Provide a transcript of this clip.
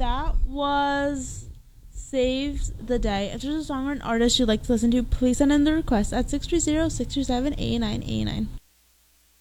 that was Saves the Day. If there's a song or an artist you'd like to listen to, please send in the request at 630-637-8989.